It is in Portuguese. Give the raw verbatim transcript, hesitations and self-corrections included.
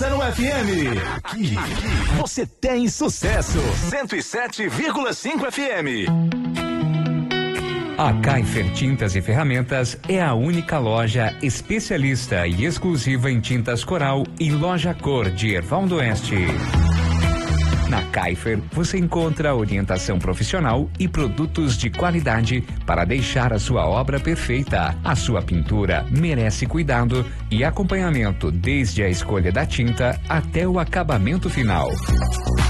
Dança no F M. Aqui, você tem sucesso. cento e sete vírgula cinco F M. A Kaifer Tintas e Ferramentas é a única loja especialista e exclusiva em tintas coral e loja cor de Erval do Oeste. Na Kaifer, você encontra orientação profissional e produtos de qualidade para deixar a sua obra perfeita. A sua pintura merece cuidado e acompanhamento desde a escolha da tinta até o acabamento final.